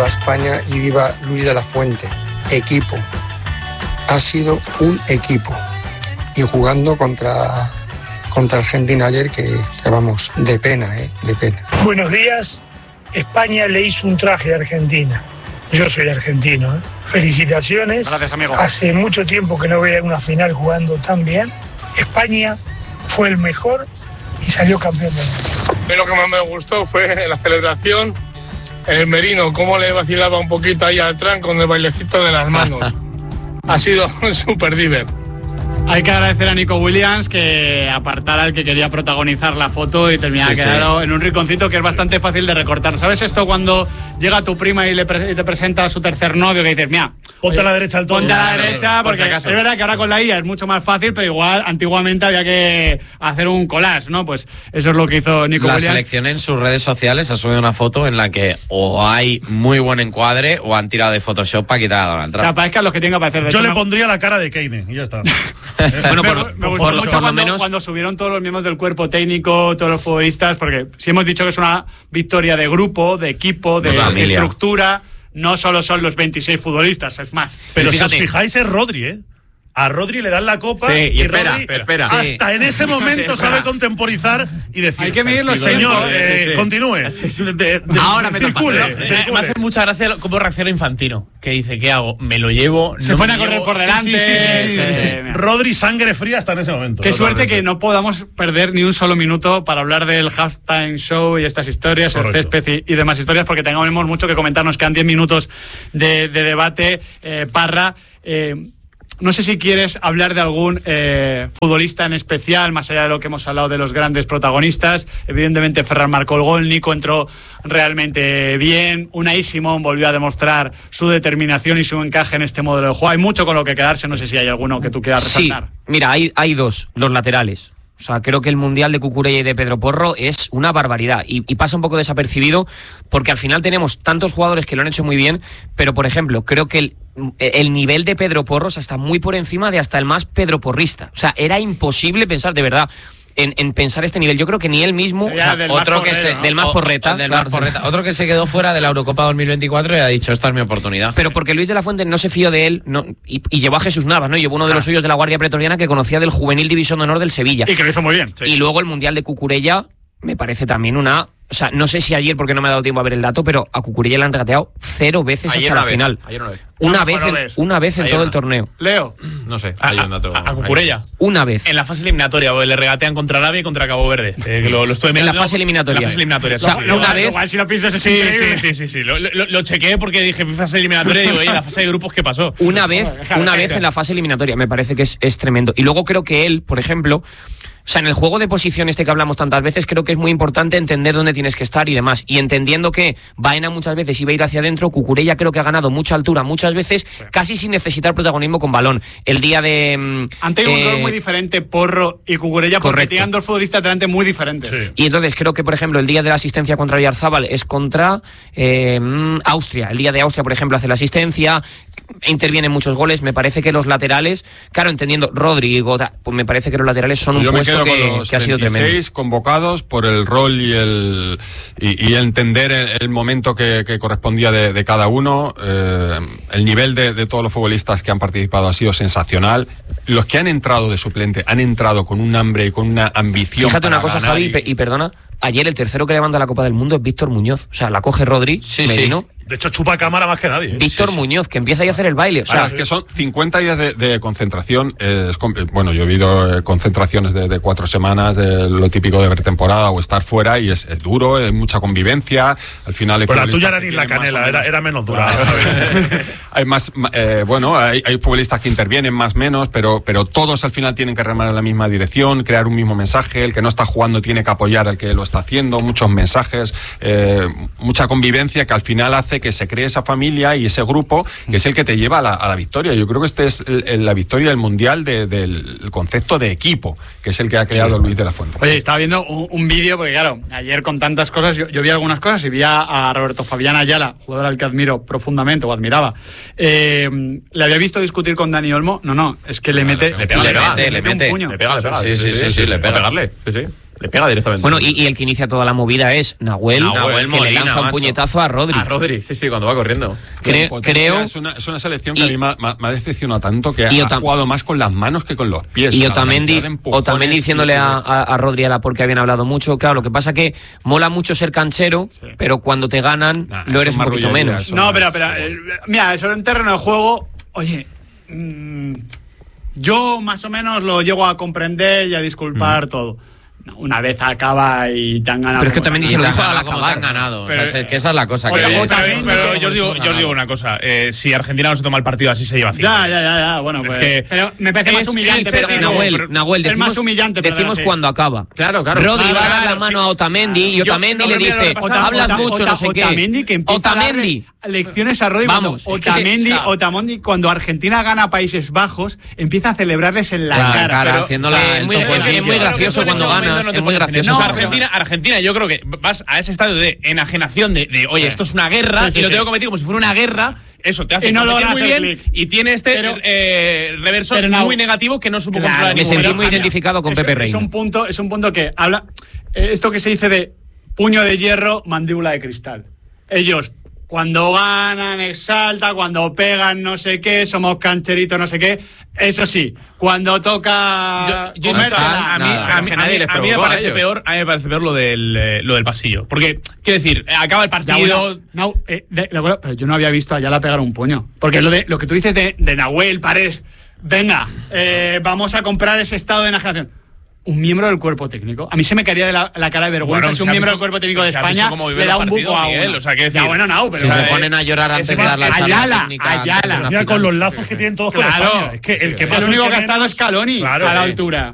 viva España y viva Luis de la Fuente. Equipo. Ha sido un equipo. Y jugando contra Argentina ayer, que vamos, de pena, de pena. Buenos días. España le hizo un traje a Argentina. Yo soy argentino. Felicitaciones. Gracias, amigo. Hace mucho tiempo que no veía una final jugando tan bien. España fue el mejor y salió campeón del mundo. Lo que más me gustó fue la celebración. El Merino, cómo le vacilaba un poquito ahí al Tran con el bailecito de las manos. Ha sido súper divertido. Hay que agradecer a Nico Williams que apartara al que quería protagonizar la foto y terminara quedado en un rinconcito que es bastante fácil de recortar. ¿Sabes esto cuando llega tu prima y te presenta a su tercer novio que dices, mira, ponte a la derecha del todo? Ponte a la derecha, porque es verdad que ahora con la IA es mucho más fácil, pero igual antiguamente había que hacer un collage, ¿no? Pues eso es lo que hizo Nico Williams. La selección en sus redes sociales ha subido una foto en la que o hay muy buen encuadre o han tirado de Photoshop para quitar a Donald Trump. Capaz que a los que tenga que parecer. Yo le pondría la cara de Keynes y ya está. Bueno, me gustó mucho cuando subieron todos los miembros del cuerpo técnico, todos los futbolistas, porque si hemos dicho que es una victoria de grupo, de equipo, de estructura, no solo son los 26 futbolistas, es más. Pero si os fijáis es Rodri, ¿eh? A Rodri le dan la copa y espera, Rodri espera. hasta en ese momento sabe contemporizar y decir, hay que medir los señor, continúe. Ahora me circule. Me hace mucha gracia cómo reacciona Infantino, que dice, ¿qué hago? ¿Me lo llevo? Se pone a correr por delante. Sí. Rodri sangre fría hasta en ese momento. Qué suerte que no podamos perder ni un solo minuto para hablar del halftime show y estas historias, el césped y demás historias, porque tengamos mucho que comentar. Nos quedan 10 minutos de debate. Parra, no sé si quieres hablar de algún futbolista en especial, más allá de lo que hemos hablado de los grandes protagonistas. Evidentemente Ferran marcó el gol, Nico entró realmente bien, Unai Simón volvió a demostrar su determinación y su encaje en este modelo de juego. Hay mucho con lo que quedarse, no sé si hay alguno que tú quieras resaltar. Sí, mira, hay dos, los laterales. O sea, creo que el mundial de Cucurella y de Pedro Porro es una barbaridad y pasa un poco desapercibido porque al final tenemos tantos jugadores que lo han hecho muy bien, pero por ejemplo, creo que el nivel de Pedro Porro está muy por encima de hasta el más Pedro Porrista. O sea, era imposible pensar, de verdad, en pensar este nivel. Yo creo que ni él mismo, otro que se quedó fuera de la Eurocopa 2024 y ha dicho, esta es mi oportunidad. Pero porque Luis de la Fuente no se fió de él, y llevó a Jesús Navas, ¿no? Llevó uno de los suyos de la Guardia Pretoriana que conocía del Juvenil División de Honor del Sevilla. Y que lo hizo muy bien. Sí. Y luego el Mundial de Cucurella me parece también una... O sea, no sé si ayer, porque no me ha dado tiempo a ver el dato, pero a Cucurella le han regateado 0 veces ayer hasta la final. Ayer una vez en todo el torneo. Leo. No sé, hay un dato. A Cucurella. Una vez. En la fase eliminatoria, porque le regatean contra Arabia y contra Cabo Verde. Lo estuve mirando. En la fase eliminatoria. En la fase eliminatoria. O sea, una vez. Igual si lo piensas es sí. Lo chequeé porque dije fase eliminatoria y digo, en la fase de grupos, ¿qué pasó? Una vez en la fase eliminatoria. Me parece que es tremendo. Y luego creo que él, por ejemplo... O sea, en el juego de posición que hablamos tantas veces, creo que es muy importante entender dónde tienes que estar y demás. Y entendiendo que Baena muchas veces iba a ir hacia adentro, Cucurella creo que ha ganado mucha altura muchas veces, casi sin necesitar protagonismo con balón. El día de... Han tenido un rol muy diferente Porro y Cucurella, porque tenían dos futbolistas delante muy diferentes. Sí. Y entonces creo que, por ejemplo, el día de la asistencia contra Oyarzábal es contra Austria. El día de Austria, por ejemplo, hace la asistencia, intervienen muchos goles. Me parece que los laterales, claro, entendiendo Rodri y Gota, pues me parece que los laterales son un puesto con los que ha sido 26 tremendo. convocados por el rol y entender el momento que correspondía de cada uno. El nivel de todos los futbolistas que han participado ha sido sensacional. Los que han entrado de suplente han entrado con un hambre y con una ambición. Fíjate para una cosa, ganar. Javi, y perdona, ayer el tercero que levanta la Copa del Mundo es Víctor Muñoz. O sea, la coge Rodri, Merino. De hecho, chupa cámara más que nadie. Víctor Muñoz, que empieza ahí a hacer el baile. O sea, es que son 50 días de concentración. Bueno, yo he vivido concentraciones de 4 semanas, de lo típico de ver temporada o estar fuera, y es duro, hay mucha convivencia. Al final, pero la tuya era ni la canela, era menos dura. Hay más, hay futbolistas que intervienen más menos, pero todos al final tienen que remar en la misma dirección, crear un mismo mensaje. El que no está jugando tiene que apoyar al que lo está haciendo. Muchos mensajes, mucha convivencia que al final hace que se cree esa familia y ese grupo que es el que te lleva a la victoria. Yo creo que este es la victoria del Mundial del concepto de equipo, que es el que ha creado Luis de la Fuente. Oye, estaba viendo un vídeo, porque claro, ayer con tantas cosas, yo vi algunas cosas y vi a Roberto Fabián Ayala, jugador al que admiro profundamente, o admiraba. ¿Le había visto discutir con Dani Olmo? No, es que le mete un puño. Le pega. Sí, le pega. Pegarle. Sí. Le pega directamente. Bueno, y el que inicia toda la movida es Nahuel que Molina, le lanza un puñetazo a Rodri. A Rodri, sí, cuando va corriendo. Creo es una selección que a mí me ha decepcionado tanto, que ha jugado más con las manos que con los pies. Y Otamendi diciéndole a Rodri a la porque habían hablado mucho. Claro, lo que pasa que mola mucho ser canchero, pero cuando te ganan lo eres un poquito menos. No, pero mira, sobre un terreno de juego, oye, yo más o menos lo llego a comprender y a disculpar todo. Una vez acaba y te han ganado. Pero es que también se lo dijo al acabar. Te han ganado. Pero, o sea, que esa es la cosa. Pero yo os digo una cosa. Si Argentina no se toma el partido así, se lleva 5. Ya. Bueno, pues. Pero me parece más humillante. Nahuel, es más humillante. Decimos cuando acaba. Claro. Rodri va a dar la mano a Otamendi y Otamendi le dice: hablas mucho, no sé qué. Otamendi que empieza a darle lecciones a Rodri. Vamos. Otamendi, cuando Argentina gana Países Bajos, empieza a celebrarles en la cara. Haciéndola es muy gracioso cuando ganas. Es muy gracioso. Argentina, yo creo que vas a ese estadio de enajenación de oye, esto es una guerra y lo tengo que meter como si fuera una guerra. Eso te hace competir muy bien y tiene este reverso muy negativo que no supo controlar. Me sentí muy identificado con Pepe Reina. Es un punto que habla esto que se dice de puño de hierro, mandíbula de cristal. Ellos cuando ganan, exalta, cuando pegan, no sé qué, somos cancheritos, no sé qué. Eso sí, cuando toca comer, a mí me parece peor lo del pasillo. Porque, quiero decir, acaba el partido. Pero yo no había visto a Ayala pegar un puño. Porque lo que tú dices de Nahuel, Paredes, venga, vamos a comprar ese estado de enajenación. Un miembro del cuerpo técnico. A mí se me caería de la cara de vergüenza si un miembro del cuerpo técnico de España le da un buco a uno. O sea, que pero si se ponen a llorar antes de dar la charla técnica. Ayala. Mira con los lazos que tienen todos con España. Es que el único que ha estado es Scaloni a la altura.